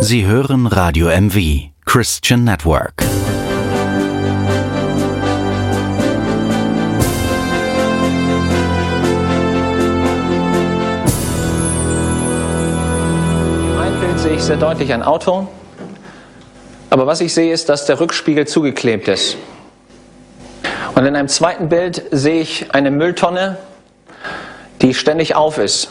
Sie hören Radio MV, Christian Network. Ein Bild sehe ich sehr deutlich, ein Auto. Aber was ich sehe, ist, dass der Rückspiegel zugeklebt ist. Und in einem zweiten Bild sehe ich eine Mülltonne, die ständig auf ist.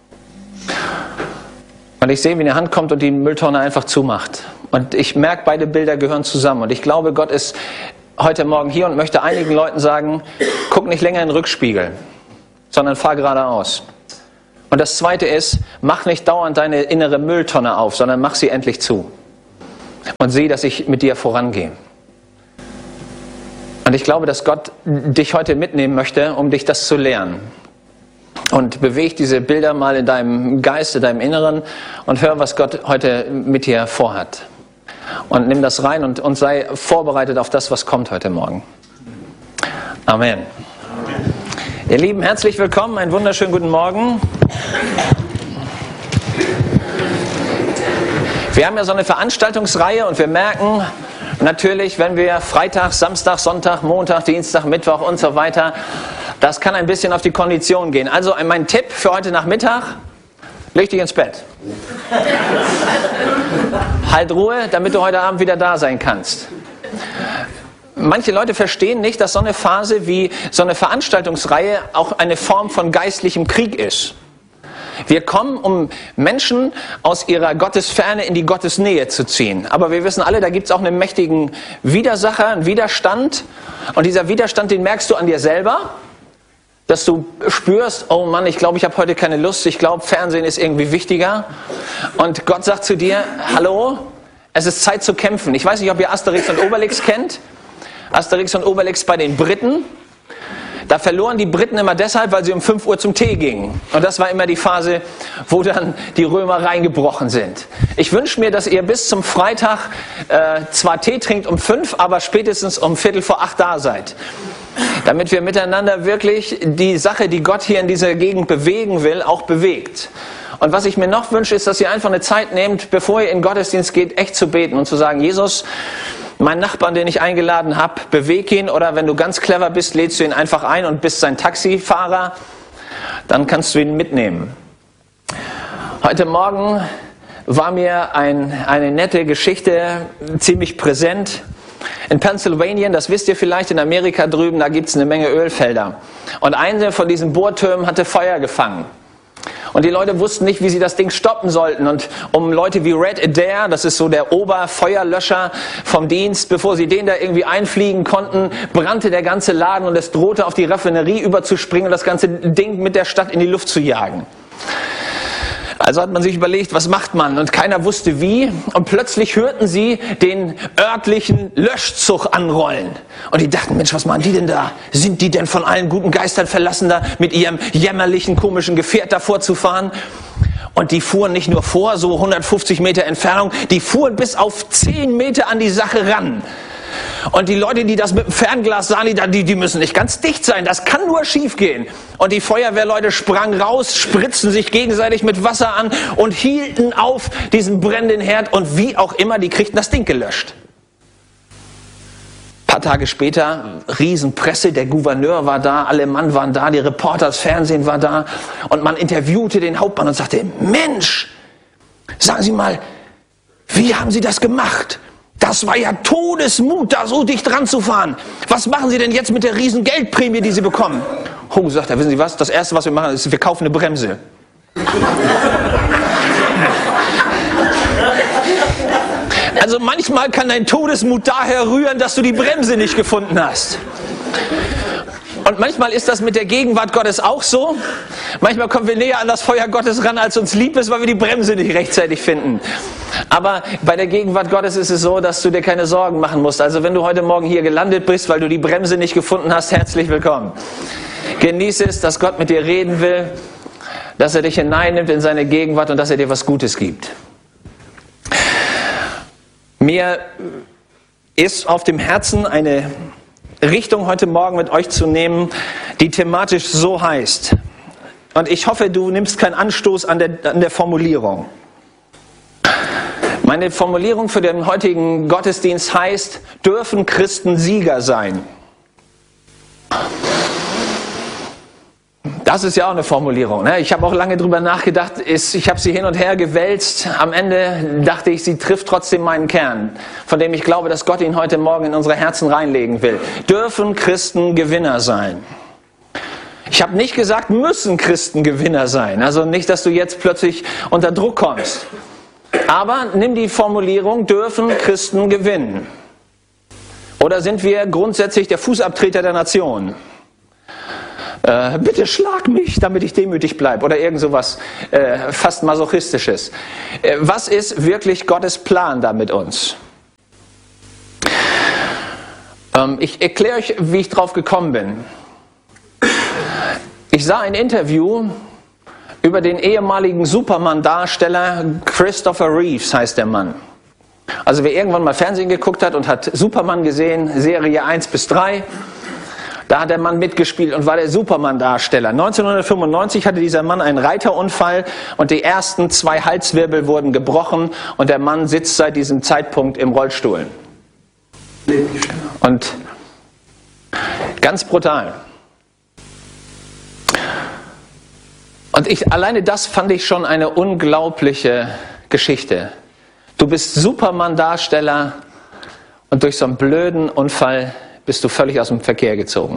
Und ich sehe, wie eine Hand kommt und die Mülltonne einfach zumacht. Und ich merke, beide Bilder gehören zusammen. Und ich glaube, Gott ist heute Morgen hier und möchte einigen Leuten sagen, guck nicht länger in den Rückspiegel, sondern fahr geradeaus. Und das Zweite ist, mach nicht dauernd deine innere Mülltonne auf, sondern mach sie endlich zu. Und sieh, dass ich mit dir vorangehe. Und ich glaube, dass Gott dich heute mitnehmen möchte, um dich das zu lernen. Und beweg diese Bilder mal in deinem Geist, in deinem Inneren und hör, was Gott heute mit dir vorhat. Und nimm das rein und sei vorbereitet auf das, was kommt heute Morgen. Amen. Ihr Lieben, herzlich willkommen, einen wunderschönen guten Morgen. Wir haben ja so eine Veranstaltungsreihe und wir merken natürlich, wenn wir Freitag, Samstag, Sonntag, Montag, Dienstag, Mittwoch und so weiter, das kann ein bisschen auf die Kondition gehen. Also mein Tipp für heute Nachmittag, leg dich ins Bett. Halt Ruhe, damit du heute Abend wieder da sein kannst. Manche Leute verstehen nicht, dass so eine Phase wie so eine Veranstaltungsreihe auch eine Form von geistlichem Krieg ist. Wir kommen, um Menschen aus ihrer Gottesferne in die Gottesnähe zu ziehen. Aber wir wissen alle, da gibt es auch einen mächtigen Widersacher, einen Widerstand. Und dieser Widerstand, den merkst du an dir selber, dass du spürst, oh Mann, ich glaube, ich habe heute keine Lust. Ich glaube, Fernsehen ist irgendwie wichtiger. Und Gott sagt zu dir, hallo, es ist Zeit zu kämpfen. Ich weiß nicht, ob ihr Asterix und Obelix kennt. Asterix und Obelix bei den Briten. Da verloren die Briten immer deshalb, weil sie um 5 Uhr zum Tee gingen. Und das war immer die Phase, wo dann die Römer reingebrochen sind. Ich wünsche mir, dass ihr bis zum Freitag zwar Tee trinkt um 5, aber spätestens um 7:45 da seid. Damit wir miteinander wirklich die Sache, die Gott hier in dieser Gegend bewegen will, auch bewegt. Und was ich mir noch wünsche, ist, dass ihr einfach eine Zeit nehmt, bevor ihr in den Gottesdienst geht, echt zu beten und zu sagen, Jesus, mein Nachbarn, den ich eingeladen habe, beweg ihn, oder wenn du ganz clever bist, lädst du ihn einfach ein und bist sein Taxifahrer, dann kannst du ihn mitnehmen. Heute Morgen war mir eine nette Geschichte ziemlich präsent. In Pennsylvania, das wisst ihr vielleicht, in Amerika drüben, da gibt es eine Menge Ölfelder. Und eine von diesen Bohrtürmen hatte Feuer gefangen. Und die Leute wussten nicht, wie sie das Ding stoppen sollten. Und um Leute wie Red Adair, das ist so der Oberfeuerlöscher vom Dienst, bevor sie den da irgendwie einfliegen konnten, brannte der ganze Laden und es drohte auf die Raffinerie überzuspringen und das ganze Ding mit der Stadt in die Luft zu jagen. Also hat man sich überlegt, was macht man? Und keiner wusste wie. Und plötzlich hörten sie den örtlichen Löschzug anrollen. Und die dachten, Mensch, was machen die denn da? Sind die denn von allen guten Geistern verlassen, da mit ihrem jämmerlichen, komischen Gefährt davor zu fahren? Und die fuhren nicht nur vor, so 150 Meter Entfernung, die fuhren bis auf 10 Meter an die Sache ran. Und die Leute, die das mit dem Fernglas sahen, die müssen nicht ganz dicht sein, das kann nur schief gehen. Und die Feuerwehrleute sprangen raus, spritzten sich gegenseitig mit Wasser an und hielten auf diesen brennenden Herd und wie auch immer, die kriegten das Ding gelöscht. Ein paar Tage später, Riesenpresse, der Gouverneur war da, alle Mann waren da, die Reporter, das Fernsehen war da und man interviewte den Hauptmann und sagte, Mensch, sagen Sie mal, wie haben Sie das gemacht? Das war ja Todesmut, da so dicht dran zu fahren. Was machen Sie denn jetzt mit der riesen Geldprämie, die Sie bekommen? Oh, sagt er, wissen Sie was? Das Erste, was wir machen, ist, wir kaufen eine Bremse. Also manchmal kann dein Todesmut daher rühren, dass du die Bremse nicht gefunden hast. Und manchmal ist das mit der Gegenwart Gottes auch so. Manchmal kommen wir näher an das Feuer Gottes ran, als uns lieb ist, weil wir die Bremse nicht rechtzeitig finden. Aber bei der Gegenwart Gottes ist es so, dass du dir keine Sorgen machen musst. Also wenn du heute Morgen hier gelandet bist, weil du die Bremse nicht gefunden hast, herzlich willkommen. Genieße es, dass Gott mit dir reden will, dass er dich hineinnimmt in seine Gegenwart und dass er dir was Gutes gibt. Mir ist auf dem Herzen eine Richtung heute Morgen mit euch zu nehmen, die thematisch so heißt. Und ich hoffe, du nimmst keinen Anstoß an der Formulierung. Meine Formulierung für den heutigen Gottesdienst heißt, dürfen Christen Sieger sein? Das ist ja auch eine Formulierung. Ne? Ich habe auch lange drüber nachgedacht, ich habe sie hin und her gewälzt. Am Ende dachte ich, sie trifft trotzdem meinen Kern, von dem ich glaube, dass Gott ihn heute Morgen in unsere Herzen reinlegen will. Dürfen Christen Gewinner sein? Ich habe nicht gesagt, müssen Christen Gewinner sein. Also nicht, dass du jetzt plötzlich unter Druck kommst. Aber nimm die Formulierung, dürfen Christen gewinnen? Oder sind wir grundsätzlich der Fußabtreter der Nation? Bitte schlag mich, damit ich demütig bleibe. Oder irgend sowas fast Masochistisches. Was ist wirklich Gottes Plan da mit uns? Ich erkläre euch, wie ich drauf gekommen bin. Ich sah ein Interview über den ehemaligen Superman-Darsteller Christopher Reeves, heißt der Mann. Also wer irgendwann mal Fernsehen geguckt hat und hat Superman gesehen, Serie 1 bis 3, da hat der Mann mitgespielt und war der Superman-Darsteller. 1995 hatte dieser Mann einen Reiterunfall und die ersten 2 Halswirbel wurden gebrochen und der Mann sitzt seit diesem Zeitpunkt im Rollstuhl. Und ganz brutal. Und alleine das fand ich schon eine unglaubliche Geschichte. Du bist Superman-Darsteller und durch so einen blöden Unfall bist du völlig aus dem Verkehr gezogen.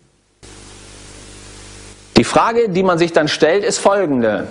Die Frage, die man sich dann stellt, ist folgende.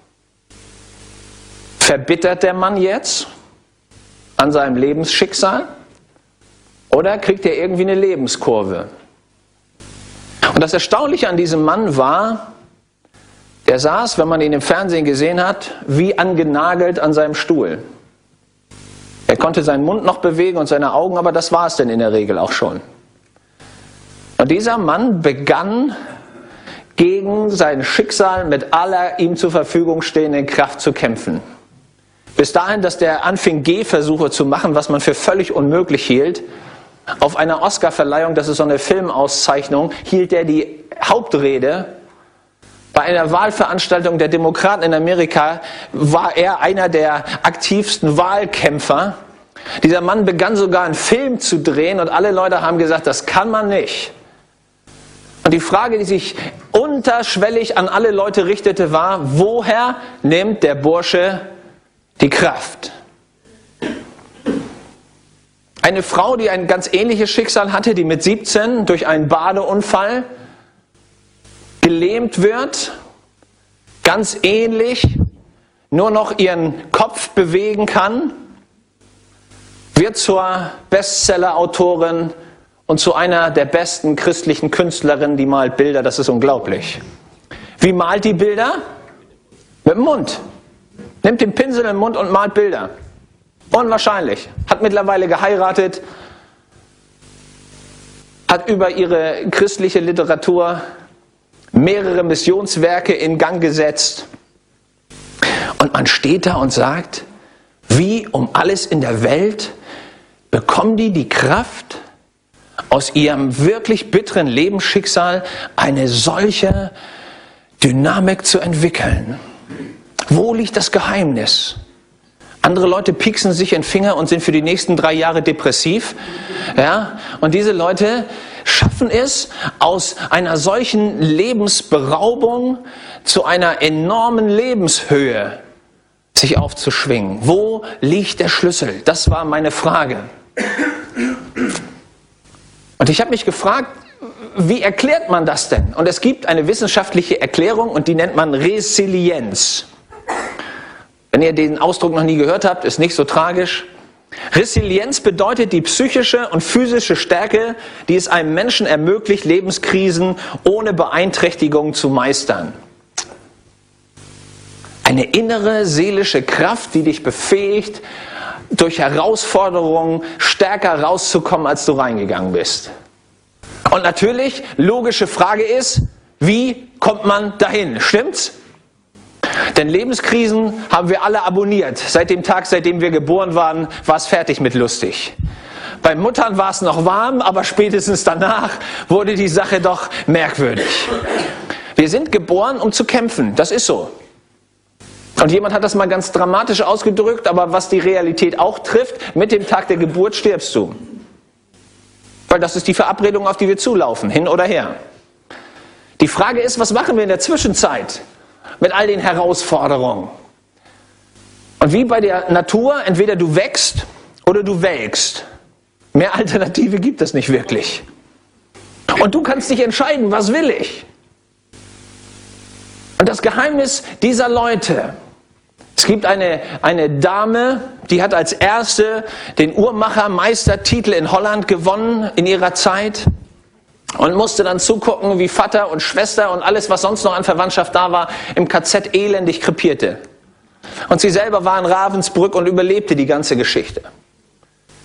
Verbittert der Mann jetzt an seinem Lebensschicksal oder kriegt er irgendwie eine Lebenskurve? Und das Erstaunliche an diesem Mann war, der saß, wenn man ihn im Fernsehen gesehen hat, wie angenagelt an seinem Stuhl. Er konnte seinen Mund noch bewegen und seine Augen, aber das war es denn in der Regel auch schon. Und dieser Mann begann, gegen sein Schicksal mit aller ihm zur Verfügung stehenden Kraft zu kämpfen. Bis dahin, dass der anfing, Gehversuche zu machen, was man für völlig unmöglich hielt. Auf einer Oscarverleihung, das ist so eine Filmauszeichnung, hielt er die Hauptrede. Bei einer Wahlveranstaltung der Demokraten in Amerika war er einer der aktivsten Wahlkämpfer. Dieser Mann begann sogar einen Film zu drehen und alle Leute haben gesagt, das kann man nicht. Und die Frage, die sich unterschwellig an alle Leute richtete, war, woher nimmt der Bursche die Kraft? Eine Frau, die ein ganz ähnliches Schicksal hatte, die mit 17 durch einen Badeunfall gelähmt wird, ganz ähnlich, nur noch ihren Kopf bewegen kann, wird zur Bestseller-Autorin und zu einer der besten christlichen Künstlerinnen, die malt Bilder, das ist unglaublich. Wie malt die Bilder? Mit dem Mund. Nimmt den Pinsel im Mund und malt Bilder. Unwahrscheinlich. Hat mittlerweile geheiratet, hat über ihre christliche Literatur mehrere Missionswerke in Gang gesetzt. Und man steht da und sagt, wie um alles in der Welt bekommen die Kraft, aus ihrem wirklich bitteren Lebensschicksal eine solche Dynamik zu entwickeln. Wo liegt das Geheimnis? Andere Leute pieksen sich in den Finger und sind für die nächsten 3 Jahre depressiv. Ja? Und diese Leute schaffen es, aus einer solchen Lebensberaubung zu einer enormen Lebenshöhe sich aufzuschwingen. Wo liegt der Schlüssel? Das war meine Frage. Und ich habe mich gefragt, wie erklärt man das denn? Und es gibt eine wissenschaftliche Erklärung und die nennt man Resilienz. Wenn ihr den Ausdruck noch nie gehört habt, ist nicht so tragisch. Resilienz bedeutet die psychische und physische Stärke, die es einem Menschen ermöglicht, Lebenskrisen ohne Beeinträchtigung zu meistern. Eine innere seelische Kraft, die dich befähigt, durch Herausforderungen stärker rauszukommen, als du reingegangen bist. Und natürlich, logische Frage ist, wie kommt man dahin? Stimmt's? Denn Lebenskrisen haben wir alle abonniert. Seit dem Tag, seitdem wir geboren waren, war es fertig mit lustig. Bei Muttern war es noch warm, aber spätestens danach wurde die Sache doch merkwürdig. Wir sind geboren, um zu kämpfen. Das ist so. Und jemand hat das mal ganz dramatisch ausgedrückt, aber was die Realität auch trifft, mit dem Tag der Geburt stirbst du. Weil das ist die Verabredung, auf die wir zulaufen, hin oder her. Die Frage ist, was machen wir in der Zwischenzeit mit all den Herausforderungen? Und wie bei der Natur, entweder du wächst oder du welkst. Mehr Alternative gibt es nicht wirklich. Und du kannst dich entscheiden, was will ich? Und das Geheimnis dieser Leute: Es gibt eine Dame, die hat als erste den Uhrmachermeistertitel in Holland gewonnen in ihrer Zeit und musste dann zugucken, wie Vater und Schwester und alles, was sonst noch an Verwandtschaft da war, im KZ elendig krepierte. Und sie selber war in Ravensbrück und überlebte die ganze Geschichte.